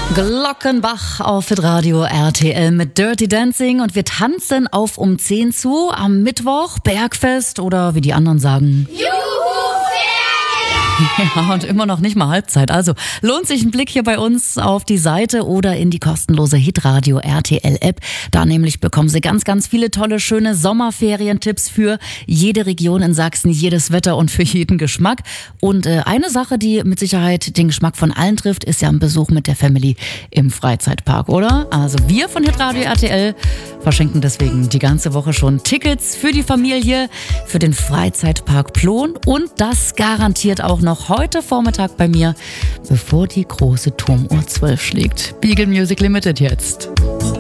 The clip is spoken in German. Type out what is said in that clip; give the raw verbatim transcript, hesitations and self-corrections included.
Glockenbach auf Radio R T L mit Dirty Dancing und wir tanzen auf um zehn zu am Mittwoch, Bergfest oder wie die anderen sagen. Juhu, Ja, und immer noch nicht mal Halbzeit. Also lohnt sich ein Blick hier bei uns auf die Seite oder in die kostenlose Hitradio R T L App. Da nämlich bekommen Sie ganz, ganz viele tolle, schöne Sommerferientipps für jede Region in Sachsen, jedes Wetter und für jeden Geschmack. Und äh, eine Sache, die mit Sicherheit den Geschmack von allen trifft, ist ja ein Besuch mit der Family im Freizeitpark, oder? Also wir von Hitradio R T L verschenken deswegen die ganze Woche schon Tickets für die Familie, für den Freizeitpark Plon und das garantiert auch noch heute Vormittag bei mir, bevor die große Turmuhr zwölf schlägt. Beagle Music Limited jetzt.